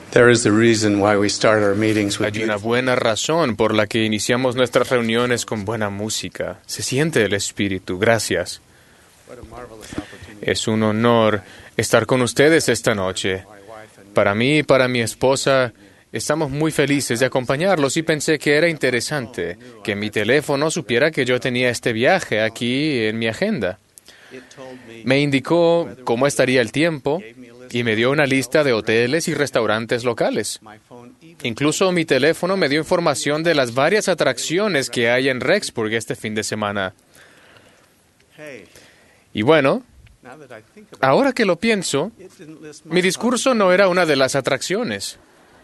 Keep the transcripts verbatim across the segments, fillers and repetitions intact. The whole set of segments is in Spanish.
There is a reason why we start our meetings with Hay una beautiful. buena razón por la que iniciamos nuestras reuniones con buena música. Se siente el espíritu. Gracias. What a marvelous opportunity. Es un honor estar con ustedes esta noche. Para mí y para mi esposa, estamos muy felices de acompañarlos y pensé que era interesante que mi teléfono supiera que yo tenía este viaje aquí en mi agenda. It told me Me indicó cómo estaría el tiempo y me dio una lista de hoteles y restaurantes locales. my phone even Incluso mi teléfono me dio información de las varias atracciones que hay en Rexburg este fin de semana. hey, Y bueno, now that I think about ahora que lo pienso, it, it didn't list my mi discurso no era una de las atracciones.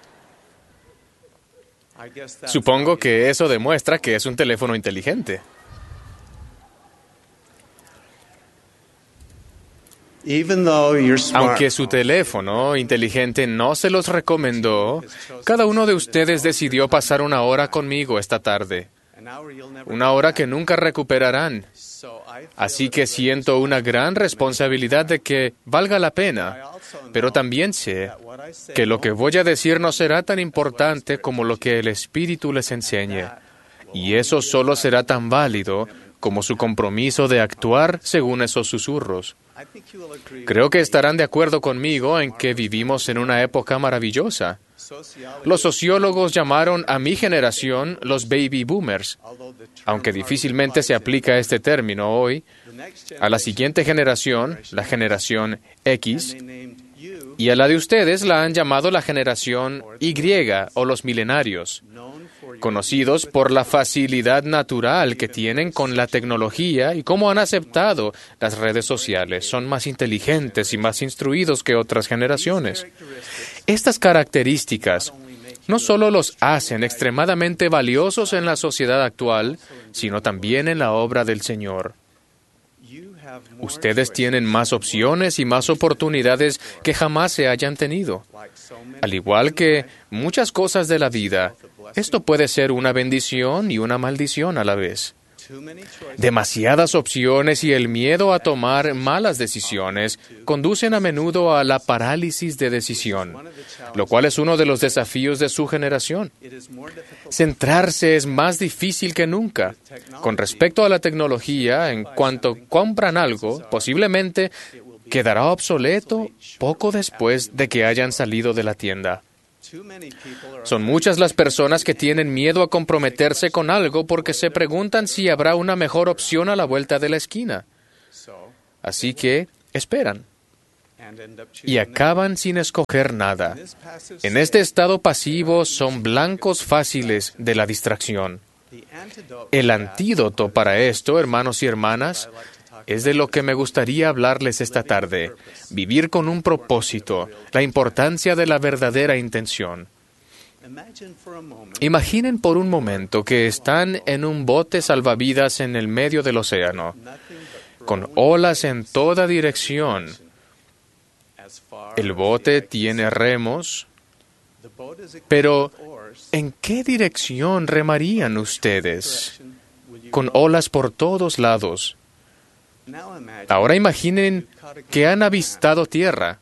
I guess that's Supongo how you- que eso demuestra que es un teléfono inteligente. Even though you're smart, Aunque su teléfono inteligente no se los recomendó, cada uno de ustedes decidió pasar una hora conmigo esta tarde, an hour you'll never una hora que nunca recuperarán. so I feel Así that que the siento una gran responsabilidad de que valga la I pena, also know pero también sé that what I say que lo que won't voy a decir no será tan importante como lo que el Espíritu les enseñe, y eso solo será tan válido como su compromiso de actuar según esos susurros. I think you will agree Creo que estarán de acuerdo conmigo en que vivimos en una época maravillosa. sociology, Los sociólogos llamaron a mi generación los baby boomers, although the term aunque hardly difícilmente se applies aplica este término hoy. the next A la generation, siguiente generación, la generación X, they named you y a la de ustedes la han llamado la generación Y o los milenarios, known for your conocidos por la facilidad natural que tienen con la tecnología y cómo han aceptado las redes sociales. Son más inteligentes y más instruidos que otras generaciones. characteristics Estas características only make no solo los hacen extremadamente valiosos en la sociedad actual, sino también en la obra del Señor. you have more Ustedes choices, tienen más opciones y más oportunidades que jamás se hayan tenido. like so many Al igual que muchas cosas de la vida, esto puede ser una bendición y una maldición a la vez. too many choices Demasiadas opciones y el miedo a tomar malas decisiones conducen a menudo a la parálisis de decisión, one of the challenges. lo cual es uno de los desafíos de su generación. It is more difficult Centrarse es más difícil que nunca. Con respecto a la tecnología, en cuanto compran algo, posiblemente quedará obsoleto poco después de que hayan salido de la tienda. too many people are Son muchas las personas que tienen miedo a comprometerse con algo porque se preguntan si habrá una mejor opción a la vuelta de la esquina. so Así que esperan and end up y choosing acaban sin escoger nada. this passive En este estado pasivo son blancos fáciles de la distracción. the antidote El for that antídoto para esto, hermanos y hermanas, I like to talk es de lo que me gustaría hablarles esta tarde. Vivir con un propósito, la importancia de la verdadera intención. imagine for a moment Imaginen por un momento que están en un bote salvavidas en el medio del océano, nothing but con olas en toda dirección. as far El bote tiene remos, the boat is equipped pero with oars ¿en qué dirección remarían ustedes? direction will you Con go? olas por todos lados. Now imagine Ahora imaginen que han avistado tierra.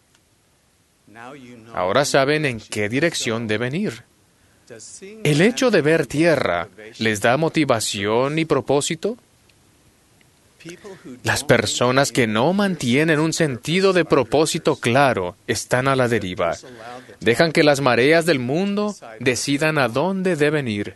now you know Ahora saben en qué dirección deben ir. does seeing ¿El hecho de ver tierra les da motivación y propósito? people who Las don't personas que no mantienen un sentido de propósito claro están a la deriva. allow the Dejan que las mareas del mundo decidan a dónde deben ir.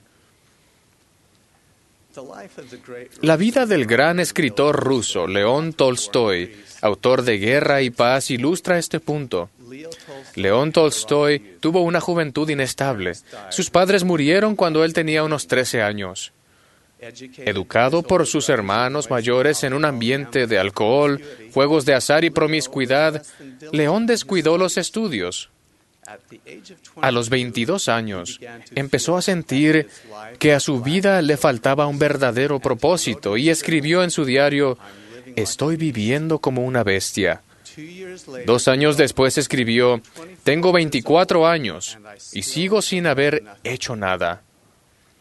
the life of the great La vida del gran escritor ruso León Tolstoy, autor de Guerra y Paz, ilustra este punto. Leo Tolstoy León Tolstoy tuvo una juventud inestable. Sus padres murieron cuando él tenía unos trece años. educated Educado por sus hermanos mayores en un ambiente de alcohol, juegos de azar y promiscuidad, León descuidó los estudios. at the age of A los veintidós años, empezó a sentir que a su vida le faltaba un verdadero propósito y escribió en su diario, «Estoy viviendo como una bestia». two years later Dos años después escribió, «Tengo veinticuatro años y sigo sin haber hecho nada».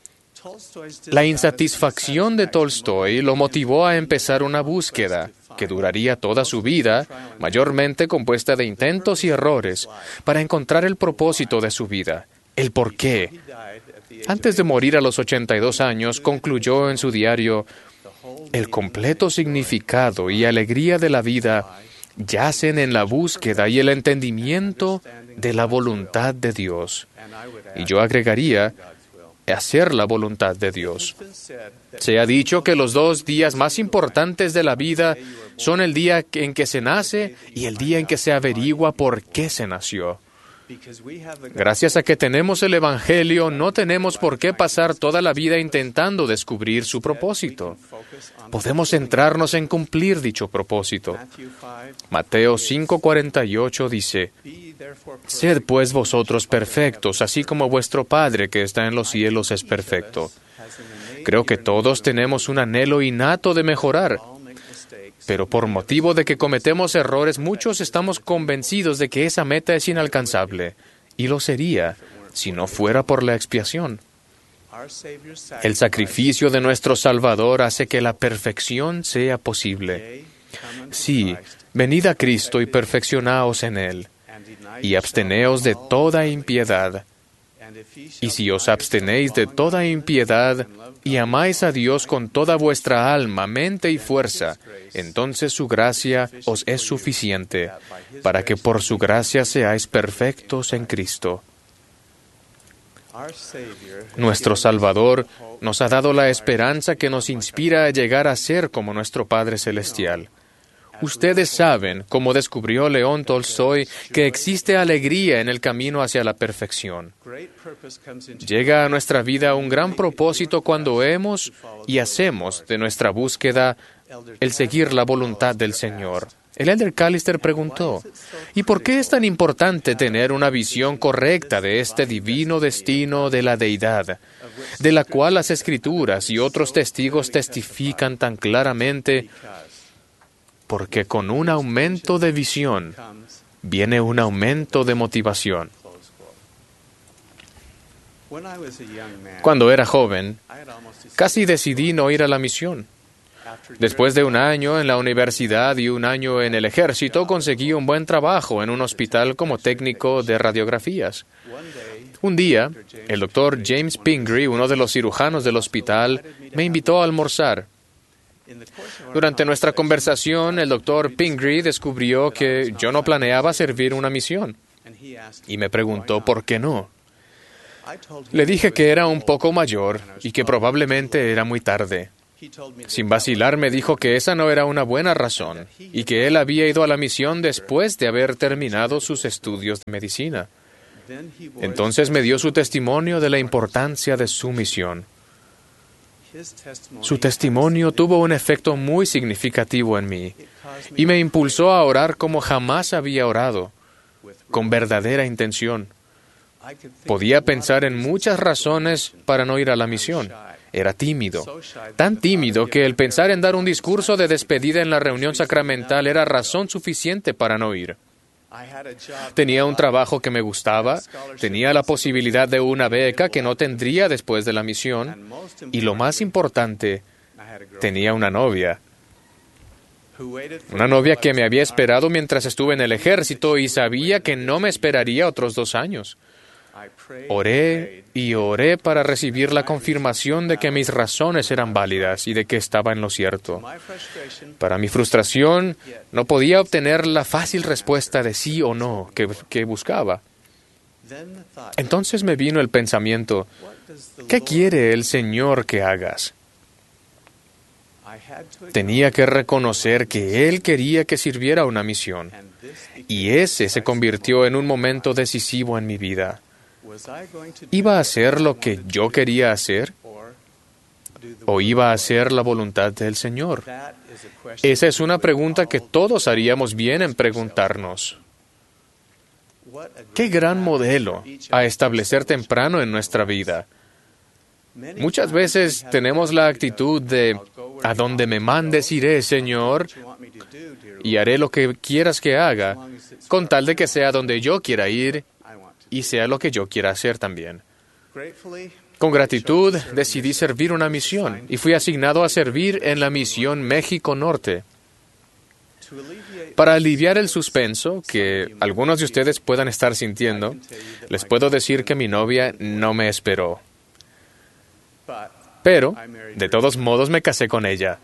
La insatisfacción de Tolstoy lo motivó a empezar una búsqueda que duraría toda su vida, mayormente compuesta de intentos y errores, para encontrar el propósito de su vida, el porqué. Antes de morir a los ochenta y dos años, concluyó en su diario: el completo significado y alegría de la vida yacen en la búsqueda y el entendimiento de la voluntad de Dios. Y yo agregaría, hacer la voluntad de Dios. Se ha dicho que los dos días más importantes de la vida son el día en que se nace y el día en que se averigua por qué se nació. Gracias a que tenemos el Evangelio, no tenemos por qué pasar toda la vida intentando descubrir su propósito. Podemos centrarnos en cumplir dicho propósito. Mateo cinco cuarenta y ocho dice: Sed pues vosotros perfectos, así como vuestro Padre que está en los cielos es perfecto. Creo que todos tenemos un anhelo innato de mejorar, pero por motivo de que cometemos errores, muchos estamos convencidos de que esa meta es inalcanzable, y lo sería si no fuera por la expiación. El sacrificio de nuestro Salvador hace que la perfección sea posible. Sí, venid a Cristo y perfeccionaos en Él, y absteneos de toda impiedad. Y si os abstenéis de toda impiedad y amáis a Dios con toda vuestra alma, mente y fuerza, entonces su gracia os es suficiente, para que por su gracia seáis perfectos en Cristo. Nuestro Salvador nos ha dado la esperanza que nos inspira a llegar a ser como nuestro Padre Celestial. Ustedes saben, como descubrió León Tolstoy, que existe alegría en el camino hacia la perfección. Llega a nuestra vida un gran propósito cuando hemos y hacemos de nuestra búsqueda el seguir la voluntad del Señor. El Elder Callister preguntó: ¿y por qué es tan importante tener una visión correcta de este divino destino de la deidad, de la cual las Escrituras y otros testigos testifican tan claramente? Porque con un aumento de visión viene un aumento de motivación. Cuando era joven, casi decidí no ir a la misión. Después de un año en la universidad y un año en el ejército, conseguí un buen trabajo en un hospital como técnico de radiografías. Un día, el doctor James Pingree, uno de los cirujanos del hospital, me invitó a almorzar. Durante nuestra conversación, el doctor Pingree descubrió que yo no planeaba servir una misión y me preguntó por qué no. Le dije que era un poco mayor y que probablemente era muy tarde. Sin vacilar, me dijo que esa no era una buena razón y que él había ido a la misión después de haber terminado sus estudios de medicina. Entonces me dio su testimonio de la importancia de su misión. Su testimonio tuvo un efecto muy significativo en mí y me impulsó a orar como jamás había orado, con verdadera intención. Podía pensar en muchas razones para no ir a la misión. Era tímido, tan tímido que el pensar en dar un discurso de despedida en la reunión sacramental era razón suficiente para no ir. Tenía un trabajo que me gustaba, tenía la posibilidad de una beca que no tendría después de la misión, y lo más importante, tenía una novia. Una novia que me había esperado mientras estuve en el ejército y sabía que no me esperaría otros dos años. Oré y oré para recibir la confirmación de que mis razones eran válidas y de que estaba en lo cierto. Para mi frustración, no podía obtener la fácil respuesta de sí o no que, que buscaba. Entonces me vino el pensamiento: ¿qué quiere el Señor que hagas? Tenía que reconocer que Él quería que sirviera una misión, y ese se convirtió en un momento decisivo en mi vida. ¿Iba a hacer lo que yo quería hacer? ¿O iba a hacer la voluntad del Señor? Esa es una pregunta que todos haríamos bien en preguntarnos. ¡Qué gran modelo a establecer temprano en nuestra vida! Muchas veces tenemos la actitud de: a donde me mandes iré, Señor, y haré lo que quieras que haga, con tal de que sea donde yo quiera ir y sea lo que yo quiera hacer también. Con gratitud decidí servir una misión y fui asignado a servir en la misión México Norte. Para aliviar el suspenso que algunos de ustedes puedan estar sintiendo, les puedo decir que mi novia no me esperó. Pero, de todos modos, me casé con ella.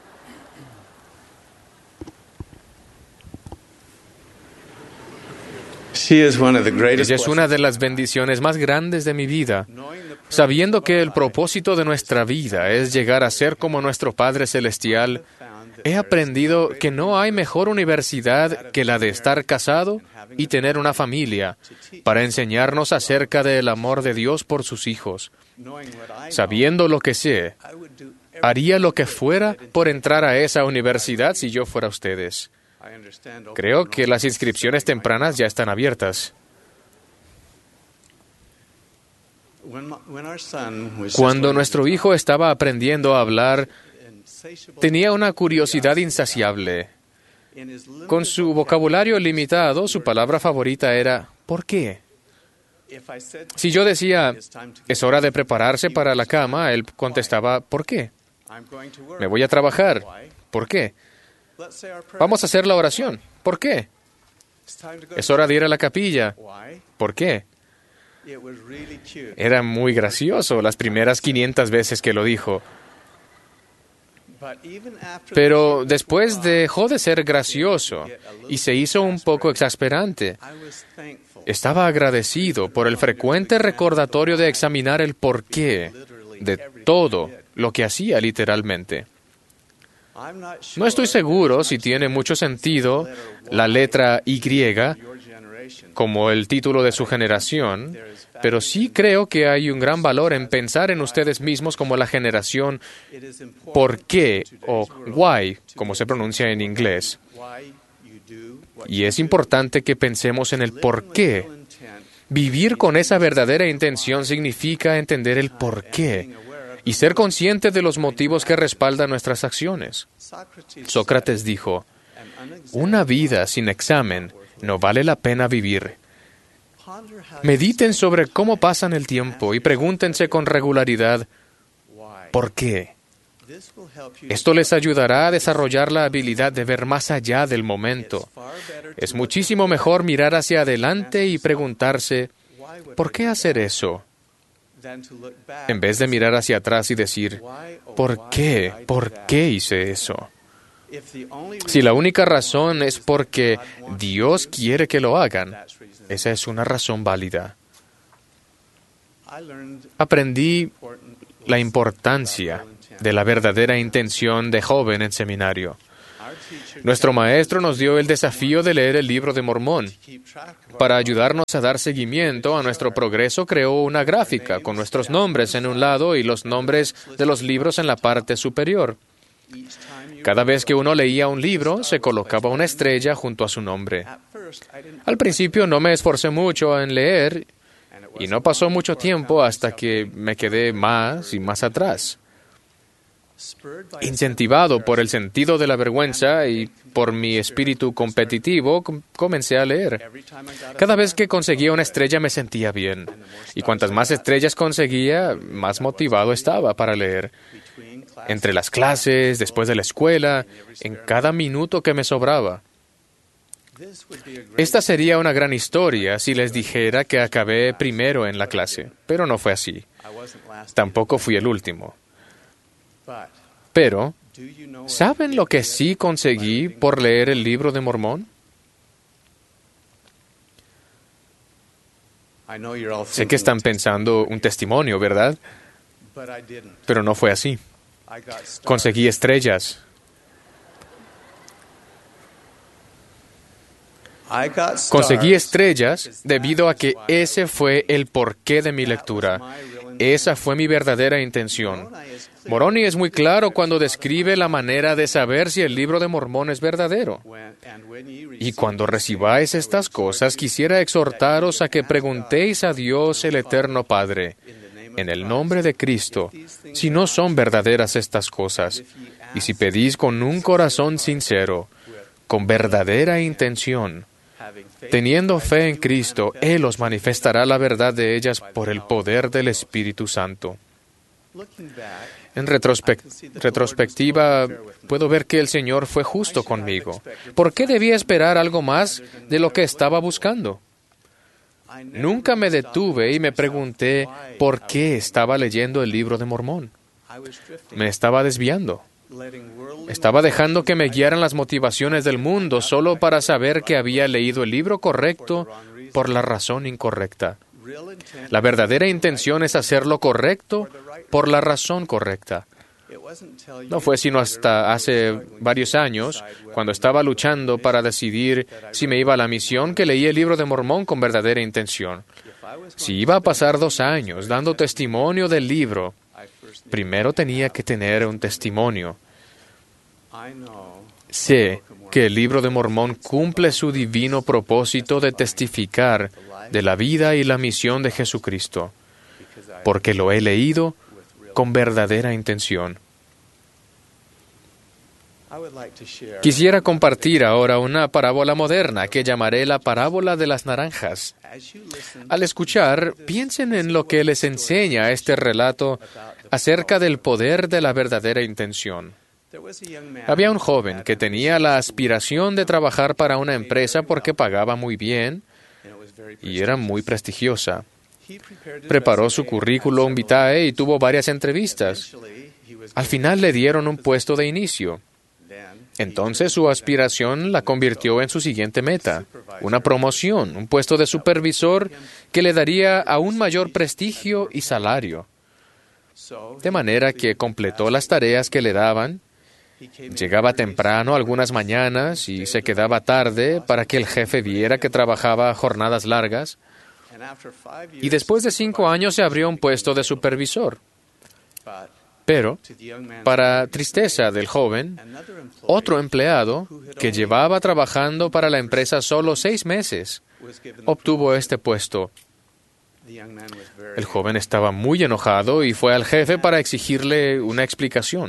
Ella es una de las bendiciones más grandes de mi vida. Sabiendo que el propósito de nuestra vida es llegar a ser como nuestro Padre Celestial, he aprendido que no hay mejor universidad que la de estar casado y tener una familia para enseñarnos acerca del amor de Dios por sus hijos. Sabiendo lo que sé, haría lo que fuera por entrar a esa universidad si yo fuera ustedes. Creo que las inscripciones tempranas ya están abiertas. Cuando nuestro hijo estaba aprendiendo a hablar, tenía una curiosidad insaciable. Con su vocabulario limitado, su palabra favorita era ¿por qué? Si yo decía, es hora de prepararse para la cama, él contestaba, ¿por qué? Me voy a trabajar. ¿Por qué? Vamos a hacer la oración. ¿Por qué? Es hora de ir a la capilla. ¿Por qué? Era muy gracioso las primeras quinientas veces que lo dijo. Pero después dejó de ser gracioso y se hizo un poco exasperante. Estaba agradecido por el frecuente recordatorio de examinar el porqué de todo lo que hacía literalmente. No estoy seguro si tiene mucho sentido la letra Y como el título de su generación, pero sí creo que hay un gran valor en pensar en ustedes mismos como la generación ¿por qué? O why, como se pronuncia en inglés. Y es importante que pensemos en el por qué. Vivir con esa verdadera intención significa entender el por qué y ser consciente de los motivos que respaldan nuestras acciones. Sócrates dijo, una vida sin examen no vale la pena vivir. Mediten sobre cómo pasan el tiempo y pregúntense con regularidad, ¿por qué? Esto les ayudará a desarrollar la habilidad de ver más allá del momento. Es muchísimo mejor mirar hacia adelante y preguntarse, ¿por qué hacer eso? En vez de mirar hacia atrás y decir, ¿por qué? ¿Por qué hice eso? Si la única razón es porque Dios quiere que lo hagan, esa es una razón válida. Aprendí la importancia de la verdadera intención de joven en seminario. Nuestro maestro nos dio el desafío de leer el libro de Mormón. Para ayudarnos a dar seguimiento a nuestro progreso, creó una gráfica con nuestros nombres en un lado y los nombres de los libros en la parte superior. Cada vez que uno leía un libro, se colocaba una estrella junto a su nombre. Al principio no me esforcé mucho en leer y no pasó mucho tiempo hasta que me quedé más y más atrás. Incentivado por el sentido de la vergüenza y por mi espíritu competitivo, com- comencé a leer. Cada vez que conseguía una estrella me sentía bien. Y cuantas más estrellas conseguía, más motivado estaba para leer. Entre las clases, después de la escuela, en cada minuto que me sobraba. Esta sería una gran historia si les dijera que acabé primero en la clase, pero no fue así. Tampoco fui el último. Pero, ¿saben lo que sí conseguí por leer el libro de Mormón? Sé que están pensando un testimonio, ¿verdad? Pero no fue así. Conseguí estrellas. Conseguí estrellas debido a que ese fue el porqué de mi lectura. Esa fue mi verdadera intención. Moroni es muy claro cuando describe la manera de saber si el libro de Mormón es verdadero. Y cuando recibáis estas cosas, quisiera exhortaros a que preguntéis a Dios el Eterno Padre, en el nombre de Cristo, si no son verdaderas estas cosas, y si pedís con un corazón sincero, con verdadera intención, Teniendo fe en Cristo, Él os manifestará la verdad de ellas por el poder del Espíritu Santo. En retrospec- retrospectiva, puedo ver que el Señor fue justo conmigo. ¿Por qué debía esperar algo más de lo que estaba buscando? Nunca me detuve y me pregunté por qué estaba leyendo el libro de Mormón. Me estaba desviando. Estaba dejando que me guiaran las motivaciones del mundo solo para saber que había leído el libro correcto por la razón incorrecta. La verdadera intención es hacer lo correcto por la razón correcta. No fue sino hasta hace varios años, cuando estaba luchando para decidir si me iba a la misión, que leí el libro de Mormón con verdadera intención. Si iba a pasar dos años dando testimonio del libro, primero tenía que tener un testimonio. Sé que el libro de Mormón cumple su divino propósito de testificar de la vida y la misión de Jesucristo, porque lo he leído con verdadera intención. Quisiera compartir ahora una parábola moderna que llamaré la parábola de las naranjas. Al escuchar, piensen en lo que les enseña este relato acerca del poder de la verdadera intención. Había un joven que tenía la aspiración de trabajar para una empresa porque pagaba muy bien y era muy prestigiosa. Preparó su currículum vitae y tuvo varias entrevistas. Al final le dieron un puesto de inicio. Entonces su aspiración la convirtió en su siguiente meta, una promoción, un puesto de supervisor que le daría aún mayor prestigio y salario. De manera que completó las tareas que le daban, llegaba temprano algunas mañanas y se quedaba tarde para que el jefe viera que trabajaba jornadas largas, y después de cinco años se abrió un puesto de supervisor. Pero, para tristeza del joven, otro empleado, que llevaba trabajando para la empresa solo seis meses, obtuvo este puesto. El joven estaba muy enojado y fue al jefe para exigirle una explicación.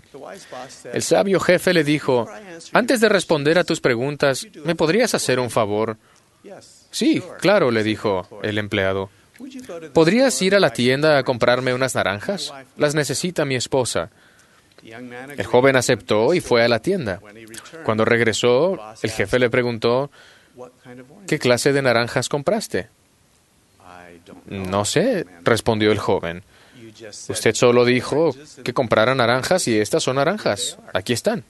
El sabio jefe le dijo: «Antes de responder a tus preguntas, ¿me podrías hacer un favor?» «Sí, claro», le dijo el empleado. «¿Podrías ir a la tienda a comprarme unas naranjas? Las necesita mi esposa». El joven aceptó y fue a la tienda. Cuando regresó, el jefe le preguntó: «¿Qué clase de naranjas compraste?» «No sé», respondió el joven. «Usted solo dijo que comprara naranjas y estas son naranjas. Aquí están».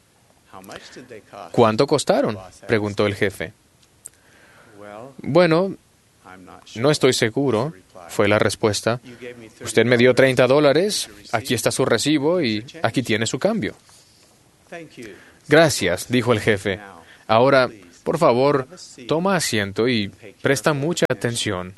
«¿Cuánto costaron?», preguntó el jefe. «Bueno, no estoy seguro», fue la respuesta. «Usted me dio treinta dólares, aquí está su recibo y aquí tiene su cambio». «Gracias», dijo el jefe. «Ahora, por favor, toma asiento y presta mucha atención».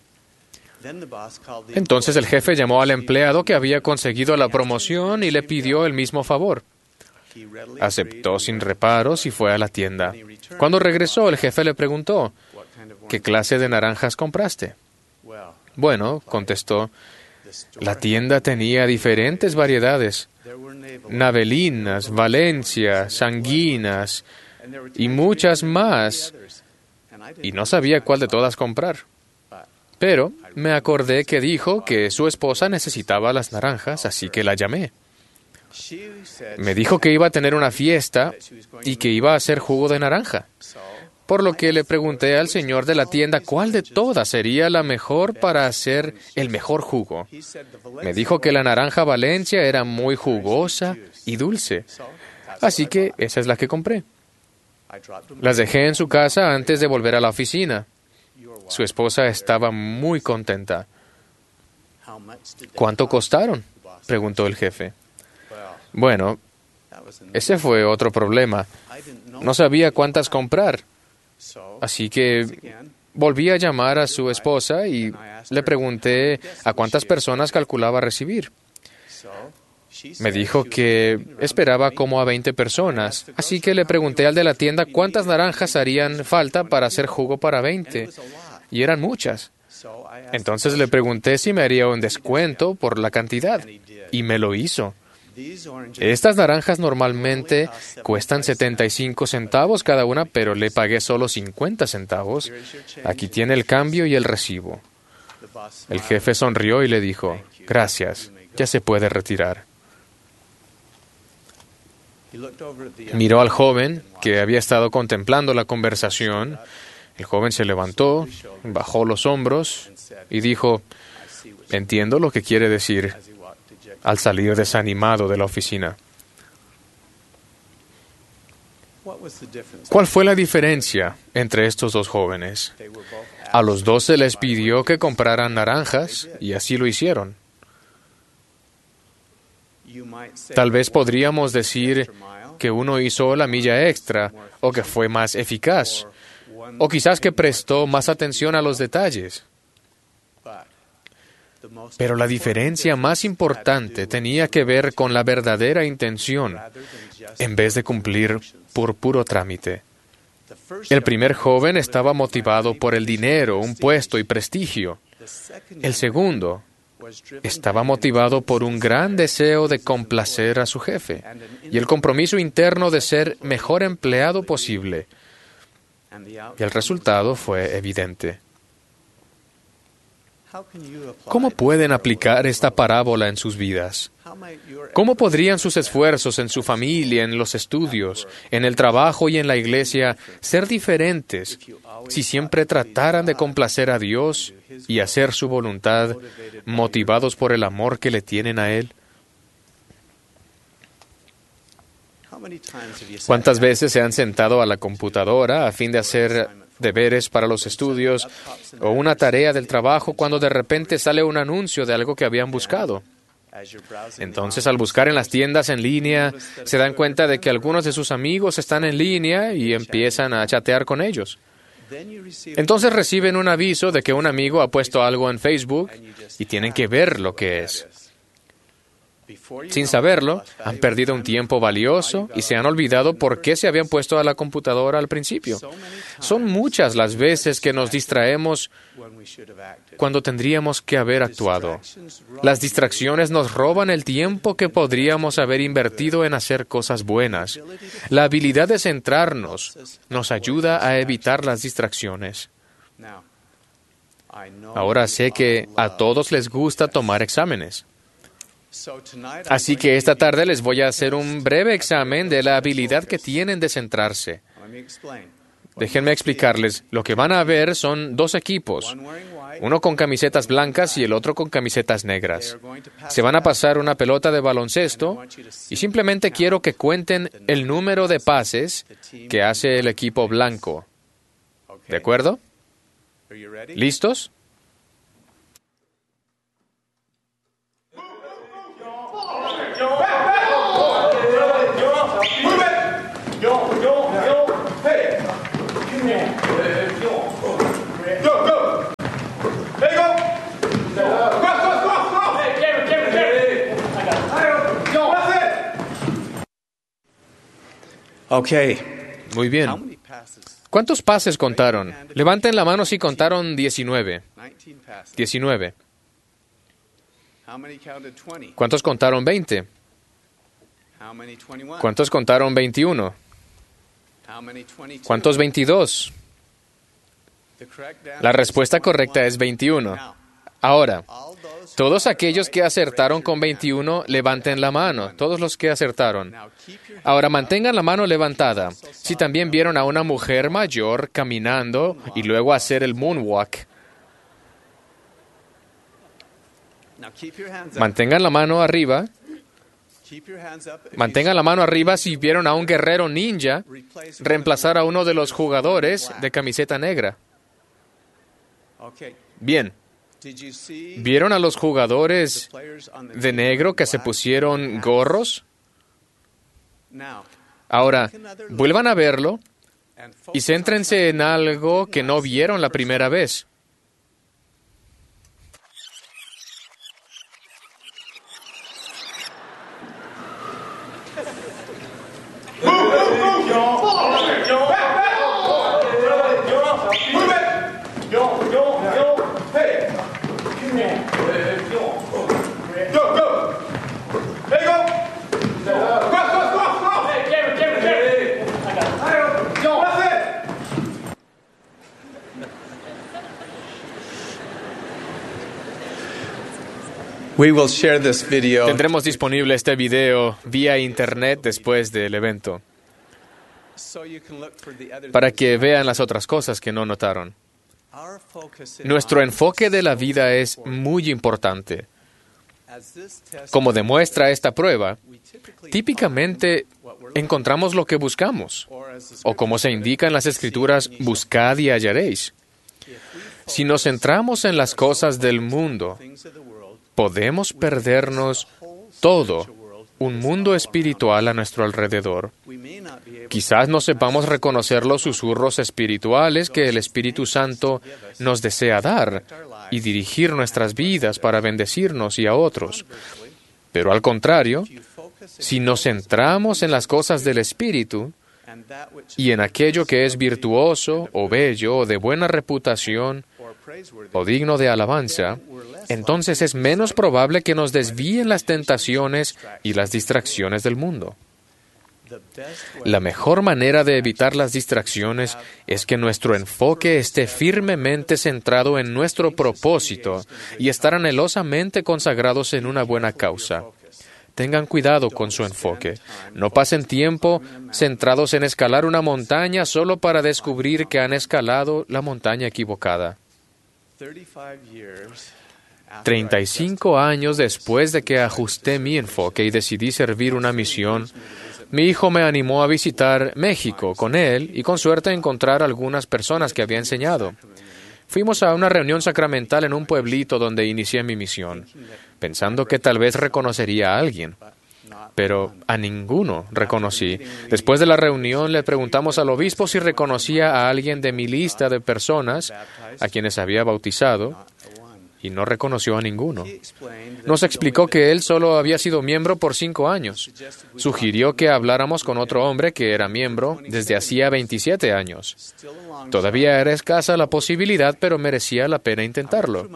Entonces el jefe llamó al empleado que había conseguido la promoción y le pidió el mismo favor. Aceptó sin reparos y fue a la tienda. Cuando regresó, el jefe le preguntó: «¿Qué clase de naranjas compraste?». «Bueno», contestó, «la tienda tenía diferentes variedades, navelinas, Valencia, sanguinas y muchas más, y no sabía cuál de todas comprar. Pero me acordé que dijo que su esposa necesitaba las naranjas, así que la llamé. Me dijo que iba a tener una fiesta y que iba a hacer jugo de naranja. Por lo que le pregunté al señor de la tienda cuál de todas sería la mejor para hacer el mejor jugo. Me dijo que la naranja Valencia era muy jugosa y dulce, así que esa es la que compré. Las dejé en su casa antes de volver a la oficina. Su esposa estaba muy contenta. «¿Cuánto costaron?», preguntó el jefe. Bueno, ese fue otro problema. No sabía cuántas comprar. Así que volví a llamar a su esposa y le pregunté a cuántas personas calculaba recibir. Me dijo que esperaba como a veinte personas, así que le pregunté al de la tienda cuántas naranjas harían falta para hacer jugo para veinte, y eran muchas. Entonces le pregunté si me haría un descuento por la cantidad, y me lo hizo. These oranges Estas naranjas normalmente cuestan setenta y cinco centavos cada una, pero le pagué solo cincuenta centavos. Aquí tiene el cambio y el recibo. the boss El smiled. jefe sonrió y le dijo, gracias, ya se puede retirar. He looked over at the Miró al joven que había estado contemplando la conversación. El joven se levantó, bajó los hombros y dijo, I see what entiendo lo que quiere decir, as he walked dejected. al salir desanimado de la oficina. What was the difference? ¿Cuál fue la diferencia entre estos dos jóvenes? They were both A los dos se les pidió que compraran naranjas y así lo hicieron. You might say Tal vez one podríamos decir extra mile, que uno hizo la milla extra o que fue más eficaz or one o quizás que prestó más atención a los detalles. but the most Pero la important diferencia difference más had to importante do tenía que ver con la verdadera intención rather than just en vez de cumplir por puro trámite. the first El young primer man joven was estaba motivated by motivado money, por el position, dinero, un prestige. puesto y prestigio. The second El young segundo man was driven estaba by motivado an por un gran deseo de complacer a su jefe y el compromiso interno de ser mejor empleado posible. and the Y el outcome resultado was fue evidente. How can you apply ¿Cómo this pueden parable aplicar in esta your life? parábola en sus vidas? How might your ¿Cómo efforts podrían sus in your esfuerzos en su familia, en los estudios, en el trabajo y en la iglesia ser diferentes si siempre trataran de complacer a Dios y hacer su voluntad, motivados por el amor que le tienen a Él? How many times have you sat ¿Cuántas down veces se han sentado a la computadora a fin de hacer deberes para los estudios o una tarea del trabajo cuando de repente sale un anuncio de algo que habían buscado? as you're browsing the Entonces, online al buscar en las tiendas en línea, se dan cuenta de que algunos de sus amigos están en línea y empiezan a chatear con ellos. Then you receive Entonces reciben un aviso de que un amigo ha puesto algo en Facebook y tienen que ver lo que es. Before you Sin know it, saberlo, you've lost han valuable perdido un time, tiempo valioso y se han olvidado por qué se habían puesto a la computadora al principio. so many Son times muchas las veces que nos distraemos when we should have acted. cuando tendríamos que haber actuado. Distractions rob Las you distracciones nos roban el tiempo que podríamos haber invertido en hacer cosas buenas. La habilidad de centrarnos nos ayuda a evitar las distracciones. Now, I know Ahora you sé que all a love todos les gusta tests. tomar exámenes. So tonight I'm Así going que to esta give you tarde les voy a hacer test. un breve examen de la Let's habilidad que focus. tienen de centrarse. Let me explain. What Déjenme you see, explicarles. Lo que van a ver son dos equipos, one wearing white, uno con camisetas blancas y el otro con camisetas they negras. are going to pass Se van a it out, pasar una pelota de and I baloncesto want you to y simply simplemente count quiero que cuenten the el number número of de passes pases the team que hace el in equipo white blanco. makes. Okay. ¿De acuerdo? Are you ready? ¿Listos? Okay. Muy How bien. many passes? ¿Cuántos pases contaron? Levanten la mano si contaron diecinueve. nineteen passes. diecinueve. How many counted twenty? ¿Cuántos contaron veinte? How many twenty-one? ¿Cuántos contaron veintiuno? How many twenty-two? ¿Cuántos veintidós? The correct answer La is respuesta correcta twenty-one. es veintiuno. Now, Ahora, all those who todos got it aquellos right, que acertaron raise con your hand. veintiuno, levanten la mano. Todos los que acertaron. Now keep your hand Ahora up. mantengan la mano levantada. Si también vieron a una mujer mayor caminando y luego hacer el moonwalk, Now keep your hands up. mantengan la mano arriba. Keep your hands up. If you Mantengan la mano arriba si vieron a un guerrero ninja replace reemplazar a uno de los jugadores de camiseta negra. Okay. Bien, Did you see ¿vieron a los the jugadores players on the de team negro with que se black pusieron hats? gorros? Now, Ahora, vuelvan a verlo and y focus on céntrense en something you algo did que not no see vieron la the first primera time. vez. We will share this video Tendremos disponible este video vía internet después del evento so you can look for the other para things. que vean las otras cosas que no notaron. Our focus in Nuestro life enfoque de la is so vida es important. muy importante. As this test Como demuestra esta prueba, we typically típicamente find what we're looking encontramos lo que buscamos, for, as the o como se scripture indica en las Escrituras, buscad y hallaréis. Si nos centramos en las cosas del mundo, things of the world, podemos perdernos todo un mundo espiritual a nuestro alrededor. we may not be able Quizás no sepamos reconocer los susurros espirituales que el Espíritu Santo nos desea dar y dirigir nuestras vidas para bendecirnos y a otros. Pero al contrario, to focus si nos centramos en las cosas del Espíritu and that which y en aquello que es virtuoso o bello o de buena reputación or praiseworthy, o digno de alabanza, entonces es menos probable que nos desvíen las tentaciones y las distracciones del mundo. the best way La mejor manera de evitar las distracciones es que nuestro enfoque esté firmemente centrado en nuestro propósito y estar anhelosamente consagrados en una buena causa. Tengan cuidado con su enfoque. No pasen tiempo centrados en escalar una montaña solo para descubrir que han escalado la montaña equivocada. thirty-five years after treinta y cinco años después de que ajusté mi enfoque y decidí servir una misión, mi hijo me animó a visitar México con él y con suerte encontrar algunas personas que había enseñado. Fuimos a una reunión sacramental en un pueblito donde inicié mi misión, pensando que tal vez reconocería a alguien, pero a ninguno reconocí. Después de la reunión le preguntamos al obispo si reconocía a alguien de mi lista de personas a quienes había bautizado, y no reconoció a ninguno. Nos explicó que él solo había sido miembro por cinco años. Sugirió que habláramos con otro hombre que era miembro desde hacía veintisiete años. Todavía era escasa la posibilidad, pero merecía la pena intentarlo.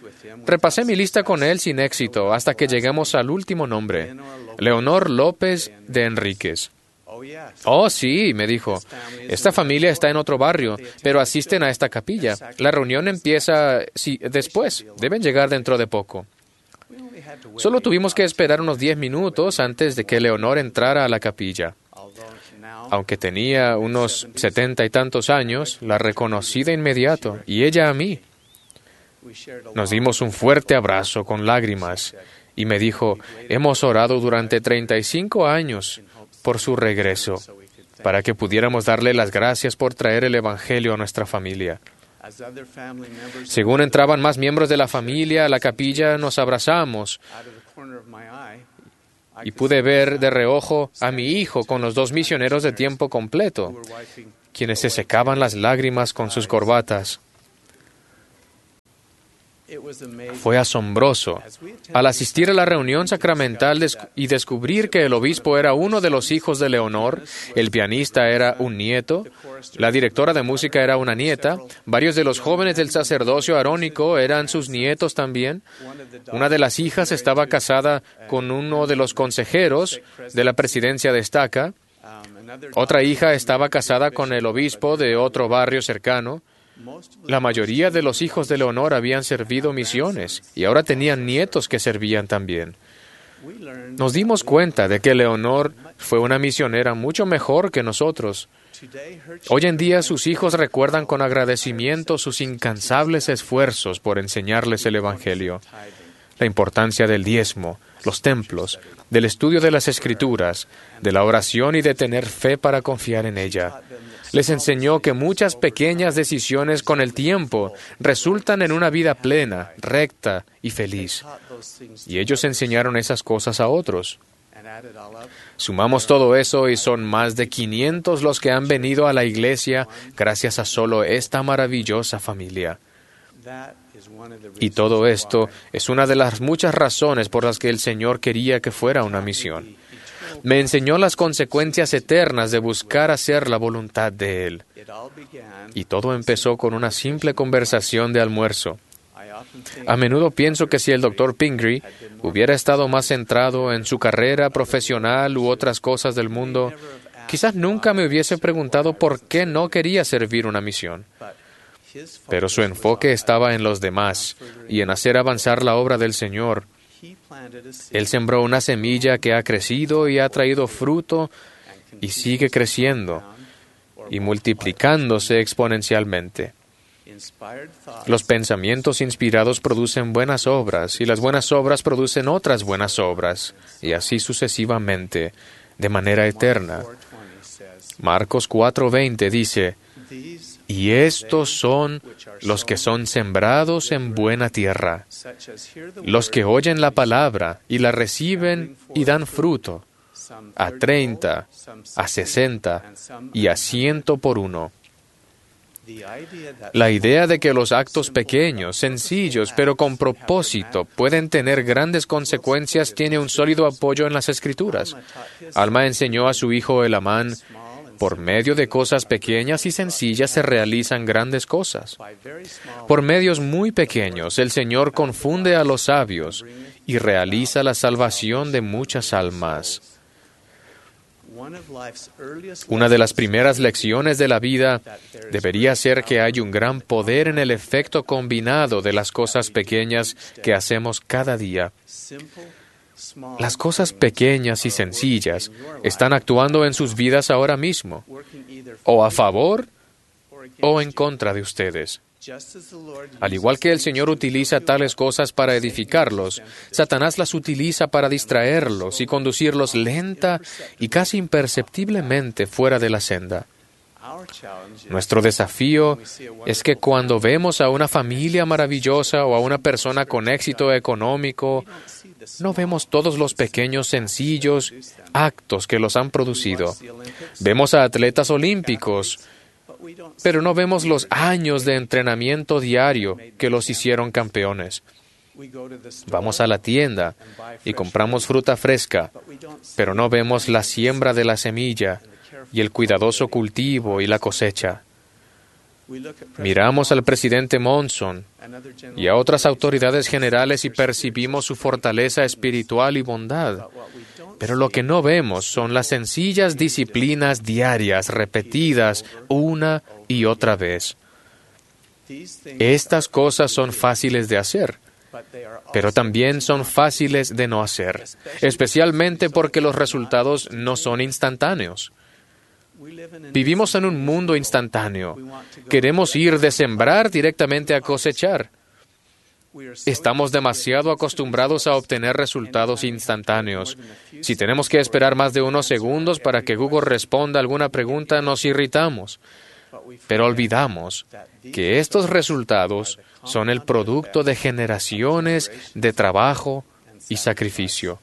Repasé mi lista con él sin éxito hasta que llegamos al último nombre, Leonor López de Enríquez. Oh, yes. Oh, sí, me dijo. Esta familia está en otro barrio, pero asisten a esta capilla. La reunión empieza sí, después. Deben llegar dentro de poco. We only had to wait, Solo tuvimos que esperar unos diez minutos antes de que Leonor entrara a la capilla. although now Aunque tenía unos setenta y tantos años, la reconocí de inmediato, y ella a mí. we shared a Nos long dimos un fuerte abrazo con lágrimas, y me dijo, hemos orado durante treinta y cinco años por su regreso, para que pudiéramos darle las gracias por traer el Evangelio a nuestra familia. as other family members Según entraban más miembros de la familia a la capilla, nos abrazamos, out of the corner of my eye, I y could pude ver de reojo a mi hijo con los dos misioneros de tiempo completo, who were wiping. quienes se secaban las lágrimas con sus corbatas. It was amazing. Fue asombroso. Al asistir a la reunión sacramental des- y descubrir que el obispo era uno de los hijos de Leonor, el pianista era un nieto, la directora de música era una nieta, varios de los jóvenes del sacerdocio arónico eran sus nietos también, una de las hijas estaba casada con uno de los consejeros de la presidencia de Estaca, Um, another otra hija estaba casada con el obispo de otro barrio cercano. most of La mayoría de los hijos de Leonor habían servido misiones y ahora tenían nietos que servían también. we learned Nos dimos cuenta de que Leonor fue una misionera mucho mejor que nosotros. today her Hoy en día sus hijos recuerdan con agradecimiento sus incansables esfuerzos por enseñarles el Evangelio, la importancia del diezmo, los templos, del estudio de las Escrituras, de la oración y de tener fe para confiar en ella. Les enseñó que muchas pequeñas decisiones con el tiempo resultan en una vida plena, recta y feliz. taught those things Y ellos enseñaron esas cosas a otros. and added all up. Sumamos todo eso y son más de quinientos los que han venido a la iglesia gracias a solo esta maravillosa familia. That is one of the Y reasons todo esto why es una de las muchas razones por las que el Señor quería que fuera una misión. Me enseñó las consecuencias eternas de buscar hacer la voluntad de Él. it all began. Y todo empezó con una simple conversación de almuerzo. I often think A menudo pienso que si el doctor Pingree hubiera estado más centrado en su carrera profesional u otras cosas del mundo, quizás nunca me hubiese preguntado por qué no quería servir una misión. but his Pero su focus was enfoque on estaba en los demás y en hacer avanzar la obra del Señor. Él sembró una semilla que ha crecido y ha traído fruto y sigue creciendo y multiplicándose exponencialmente. Los pensamientos inspirados producen buenas obras y las buenas obras producen otras buenas obras y así sucesivamente, de manera eterna. Marcos cuatro veinte dice, y estos son los que son sembrados en buena tierra, los que oyen la palabra y la reciben y dan fruto, a treinta, a sesenta y a ciento por uno. La idea de que los actos pequeños, sencillos, pero con propósito, pueden tener grandes consecuencias tiene un sólido apoyo en las Escrituras. Alma enseñó a su hijo Elamán, por medio de cosas pequeñas y sencillas se realizan grandes cosas. Por medios muy pequeños, el Señor confunde a los sabios y realiza la salvación de muchas almas. Una de las primeras lecciones de la vida debería ser que hay un gran poder en el efecto combinado de las cosas pequeñas que hacemos cada día. Las cosas pequeñas y sencillas están actuando en sus vidas ahora mismo, o a favor o en contra de ustedes. Al igual que el Señor utiliza tales cosas para edificarlos, Satanás las utiliza para distraerlos y conducirlos lenta y casi imperceptiblemente fuera de la senda. Nuestro desafío es que cuando vemos a una familia maravillosa o a una persona con éxito económico, no vemos todos los pequeños, sencillos actos que los han producido. Vemos a atletas olímpicos, pero no vemos los años de entrenamiento diario que los hicieron campeones. Vamos a la tienda y compramos fruta fresca, pero no vemos la siembra de la semilla y el cuidadoso cultivo y la cosecha. Miramos al presidente Monson y a otras autoridades generales y percibimos su fortaleza espiritual y bondad. Pero lo que no vemos son las sencillas disciplinas diarias repetidas una y otra vez. Estas cosas son fáciles de hacer, pero también son fáciles de no hacer, especialmente porque los resultados no son instantáneos. Vivimos en un mundo instantáneo. Queremos ir de sembrar directamente a cosechar. Estamos demasiado acostumbrados a obtener resultados instantáneos. Si tenemos que esperar más de unos segundos para que Google responda a alguna pregunta, nos irritamos. Pero olvidamos que estos resultados son el producto de generaciones de trabajo y sacrificio.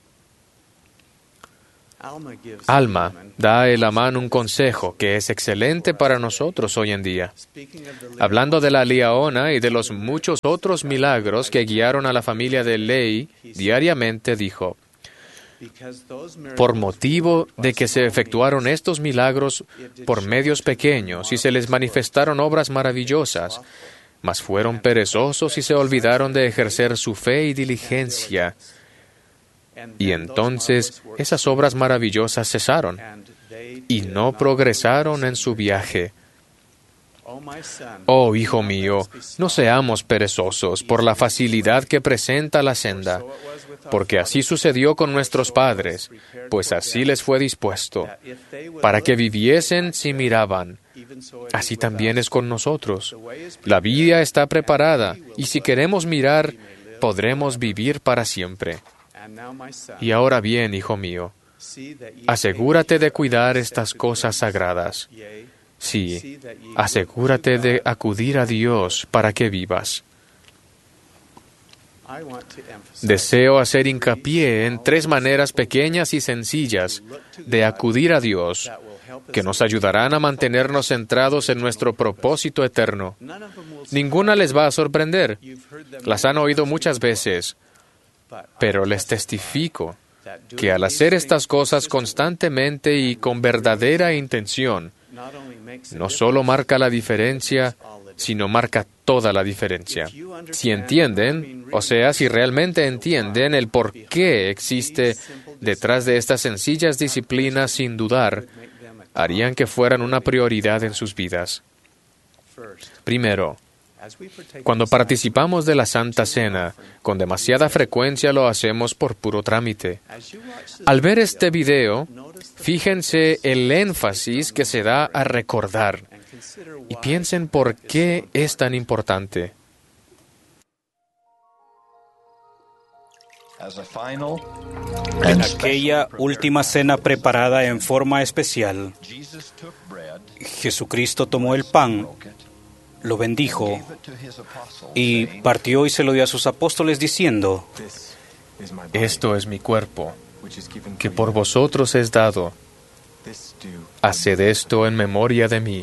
Alma da a Elamán un consejo que es excelente para nosotros hoy en día. Hablando de la liaona y de los muchos otros milagros que guiaron a la familia de Ley, diariamente dijo, por motivo de que se efectuaron estos milagros por medios pequeños y se les manifestaron obras maravillosas, mas fueron perezosos y se olvidaron de ejercer su fe y diligencia. Y entonces esas obras maravillosas cesaron y no progresaron en su viaje. Oh, hijo mío, no seamos perezosos por la facilidad que presenta la senda, porque así sucedió con nuestros padres, pues así les fue dispuesto, para que viviesen si miraban. Así también es con nosotros. La vida está preparada, y si queremos mirar, podremos vivir para siempre. Y ahora bien, hijo mío, asegúrate de cuidar estas cosas sagradas. Sí, asegúrate de acudir a Dios para que vivas. Deseo hacer hincapié en tres maneras pequeñas y sencillas de acudir a Dios que nos ayudarán a mantenernos centrados en nuestro propósito eterno. Ninguna les va a sorprender. Las han oído muchas veces. Pero les testifico que al hacer estas cosas constantemente y con verdadera intención, no solo marca la diferencia, sino marca toda la diferencia. Si entienden, o sea, si realmente entienden el por qué existe detrás de estas sencillas disciplinas sin dudar, harían que fueran una prioridad en sus vidas. Primero, Cuando participamos de la Santa Cena, con demasiada frecuencia lo hacemos por puro trámite. Al ver este video, fíjense el énfasis que se da a recordar y piensen por qué es tan importante. En aquella última cena preparada en forma especial, Jesucristo tomó el pan, lo bendijo y partió y se lo dio a sus apóstoles diciendo: Esto es mi cuerpo, que por vosotros es dado. Haced esto en memoria de mí.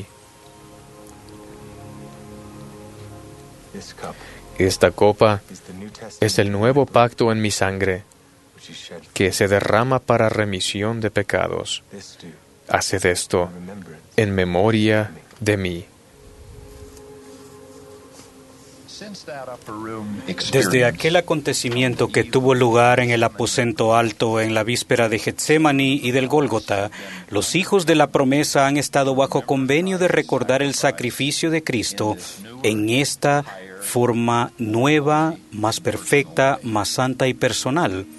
Esta copa es el nuevo pacto en mi sangre, que se derrama para remisión de pecados. Haced esto en memoria de mí. Desde aquel acontecimiento que tuvo lugar en el aposento alto en la víspera de Getsemaní y del Gólgota, los hijos de la promesa han estado bajo convenio de recordar el sacrificio de Cristo en esta forma nueva, más perfecta, más santa y personal.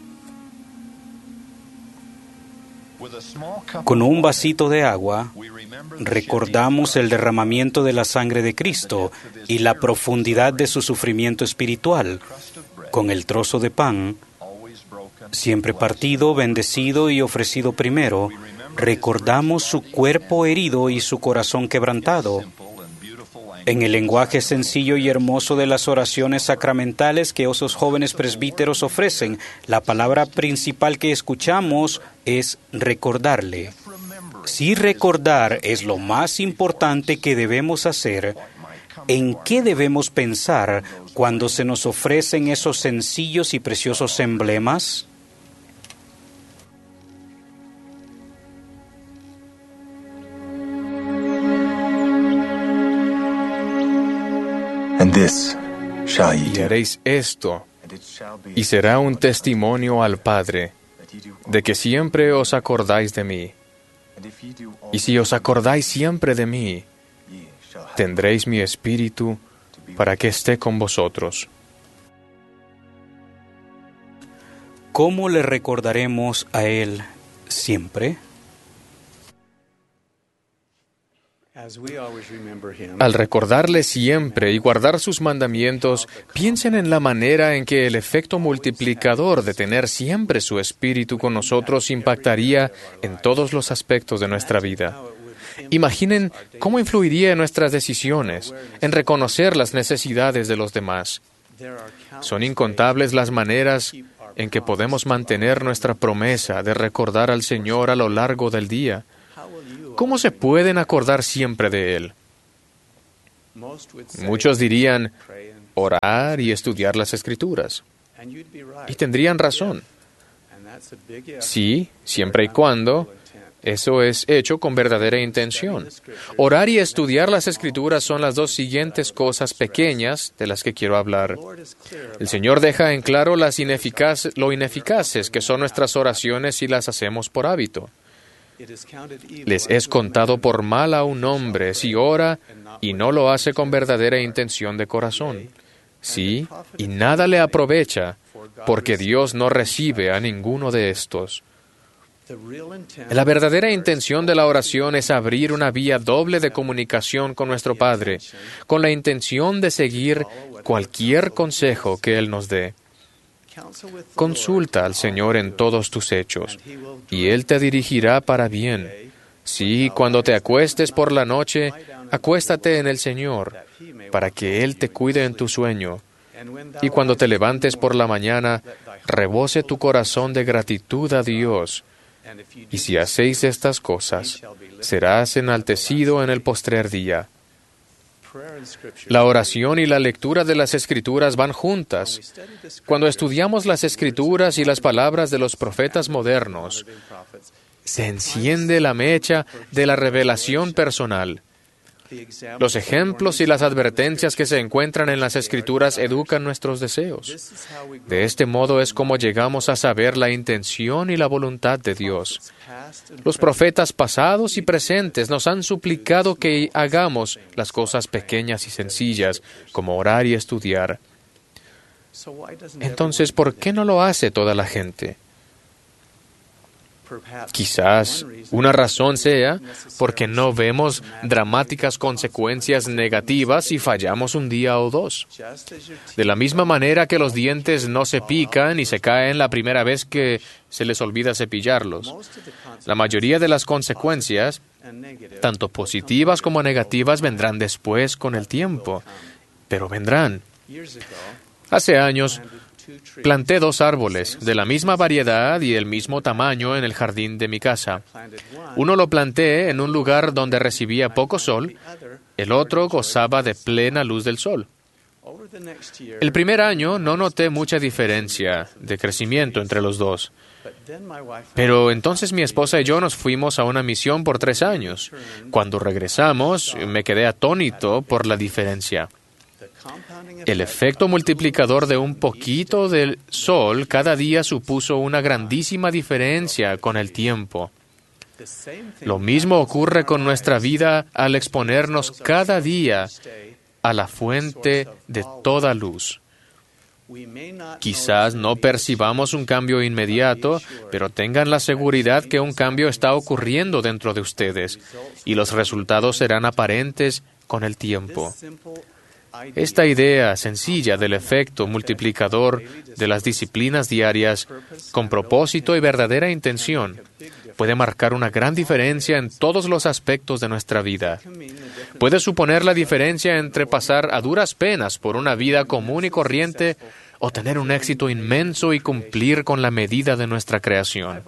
Con un vasito de agua, recordamos el derramamiento de la sangre de Cristo y la profundidad de su sufrimiento espiritual. Con el trozo de pan, siempre partido, bendecido y ofrecido primero, recordamos su cuerpo herido y su corazón quebrantado. En el lenguaje sencillo y hermoso de las oraciones sacramentales que esos jóvenes presbíteros ofrecen, la palabra principal que escuchamos es recordarle. Si recordar es lo más importante que debemos hacer, ¿en qué debemos pensar cuando se nos ofrecen esos sencillos y preciosos emblemas? Y haréis esto, y será un testimonio al Padre, de que siempre os acordáis de mí. Y si os acordáis siempre de mí, tendréis mi espíritu para que esté con vosotros. ¿Cómo le recordaremos a Él siempre? Al recordarle siempre y guardar sus mandamientos, piensen en la manera en que el efecto multiplicador de tener siempre su espíritu con nosotros impactaría en todos los aspectos de nuestra vida. Imaginen cómo influiría en nuestras decisiones, en reconocer las necesidades de los demás. Son incontables las maneras en que podemos mantener nuestra promesa de recordar al Señor a lo largo del día. ¿Cómo se pueden acordar siempre de Él? Muchos dirían orar y estudiar las Escrituras. Y tendrían razón. Sí, siempre y cuando eso es hecho con verdadera intención. Orar y estudiar las Escrituras son las dos siguientes cosas pequeñas de las que quiero hablar. El Señor deja en claro las ineficaz- lo ineficaces que son nuestras oraciones si las hacemos por hábito. Les es contado por mal a un hombre si ora y no lo hace con verdadera intención de corazón. Sí, y nada le aprovecha, porque Dios no recibe a ninguno de estos. La verdadera intención de la oración es abrir una vía doble de comunicación con nuestro Padre, con la intención de seguir cualquier consejo que Él nos dé. Consulta al Señor en todos tus hechos, y Él te dirigirá para bien. Sí, cuando te acuestes por la noche, acuéstate en el Señor, para que Él te cuide en tu sueño. Y cuando te levantes por la mañana, rebose tu corazón de gratitud a Dios. Y si hacéis estas cosas, serás enaltecido en el postrer día. La oración y la lectura de las Escrituras van juntas. Cuando estudiamos las Escrituras y las palabras de los profetas modernos, se enciende la mecha de la revelación personal. Los ejemplos y las advertencias que se encuentran en las Escrituras educan nuestros deseos. De este modo es como llegamos a saber la intención y la voluntad de Dios. Los profetas pasados y presentes nos han suplicado que hagamos las cosas pequeñas y sencillas, como orar y estudiar. Entonces, ¿por qué no lo hace toda la gente? Quizás una razón sea porque no vemos dramáticas consecuencias negativas si fallamos un día o dos. De la misma manera que los dientes no se pican y se caen la primera vez que se les olvida cepillarlos. La mayoría de las consecuencias, tanto positivas como negativas, vendrán después con el tiempo, pero vendrán. Hace años, planté dos árboles de la misma variedad y el mismo tamaño en el jardín de mi casa. Uno lo planté en un lugar donde recibía poco sol, el otro gozaba de plena luz del sol. El primer año no noté mucha diferencia de crecimiento entre los dos. Pero entonces mi esposa y yo nos fuimos a una misión por tres años. Cuando regresamos, me quedé atónito por la diferencia. El efecto multiplicador de un poquito del sol cada día supuso una grandísima diferencia con el tiempo. Lo mismo ocurre con nuestra vida al exponernos cada día a la fuente de toda luz. Quizás no percibamos un cambio inmediato, pero tengan la seguridad que un cambio está ocurriendo dentro de ustedes y los resultados serán aparentes con el tiempo. Esta idea sencilla del efecto multiplicador de las disciplinas diarias, con propósito y verdadera intención, puede marcar una gran diferencia en todos los aspectos de nuestra vida. Puede suponer la diferencia entre pasar a duras penas por una vida común y corriente o tener un éxito inmenso y cumplir con la medida de nuestra creación.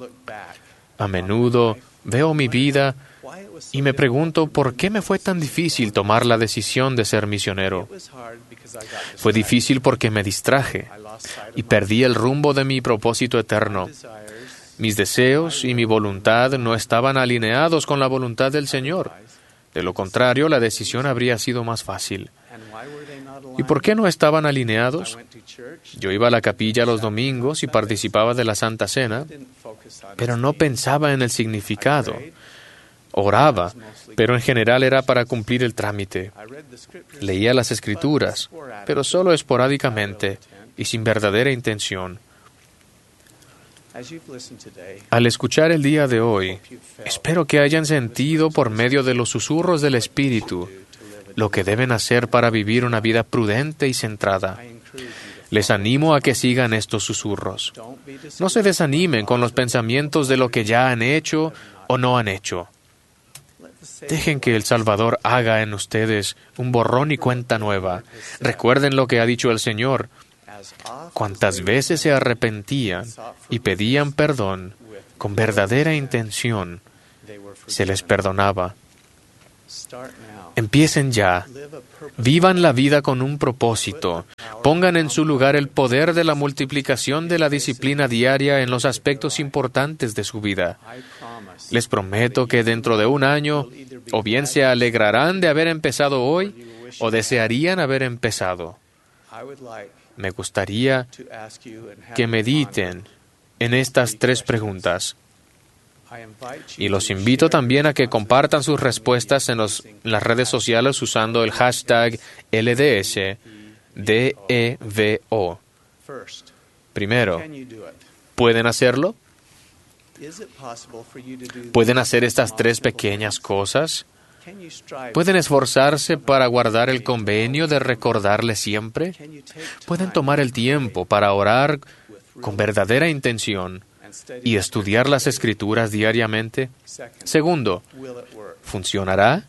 A menudo veo mi vida y me pregunto por qué me fue tan difícil tomar la decisión de ser misionero. Fue difícil porque me distraje y perdí el rumbo de mi propósito eterno. Mis deseos y mi voluntad no estaban alineados con la voluntad del Señor. De lo contrario, la decisión habría sido más fácil. ¿Y por qué no estaban alineados? Yo iba a la capilla los domingos y participaba de la Santa Cena, pero no pensaba en el significado. Oraba, pero en general era para cumplir el trámite. Leía las Escrituras, pero solo esporádicamente y sin verdadera intención. Al escuchar el día de hoy, espero que hayan sentido por medio de los susurros del Espíritu lo que deben hacer para vivir una vida prudente y centrada. Les animo a que sigan estos susurros. No se desanimen con los pensamientos de lo que ya han hecho o no han hecho. Dejen que el Salvador haga en ustedes un borrón y cuenta nueva. Recuerden lo que ha dicho el Señor. Cuantas veces se arrepentían y pedían perdón con verdadera intención, se les perdonaba. Empiecen ya. Vivan la vida con un propósito. Pongan en su lugar el poder de la multiplicación de la disciplina diaria en los aspectos importantes de su vida. Les prometo que dentro de un año, o bien se alegrarán de haber empezado hoy, o desearían haber empezado. Me gustaría que mediten en estas tres preguntas. Y los invito también a que compartan sus respuestas en, los, en las redes sociales usando el hashtag L D S D E V O. Primero, ¿pueden hacerlo? ¿Pueden hacer estas tres pequeñas cosas? ¿Pueden esforzarse para guardar el convenio de recordarle siempre? ¿Pueden tomar el tiempo para orar con verdadera intención y estudiar las Escrituras diariamente? Segundo, ¿funcionará?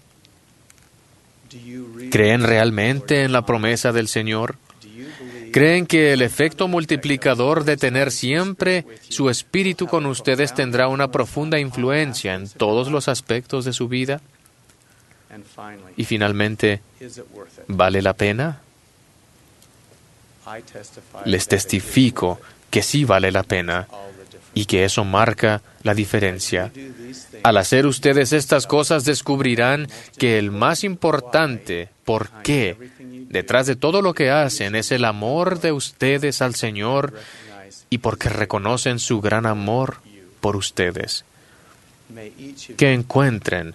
¿Creen realmente en la promesa del Señor? ¿Creen que el efecto multiplicador de tener siempre su Espíritu con ustedes tendrá una profunda influencia en todos los aspectos de su vida? Y finalmente, ¿vale la pena? Les testifico que sí vale la pena. y que eso marca la diferencia. Al hacer ustedes estas cosas descubrirán que el más importante, ¿por qué?, detrás de todo lo que hacen es el amor de ustedes al Señor y porque reconocen su gran amor por ustedes. Que encuentren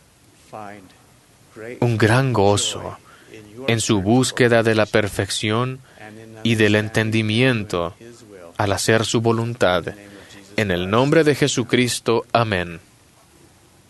un gran gozo en su búsqueda de la perfección y del entendimiento al hacer su voluntad. En el nombre de Jesucristo, amén.